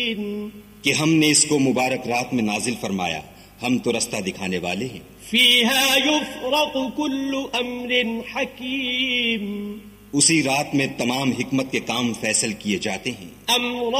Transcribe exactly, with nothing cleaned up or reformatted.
कि हमने इसको मुबारक रात में नाजिल फरमाया, हम तो रास्ता दिखाने वाले हैं। फीहा युफ़रक़ु कुल्लु अम्रिन हकीम, उसी रात में तमाम हिकमत के काम फैसल किए जाते हैं। अम्र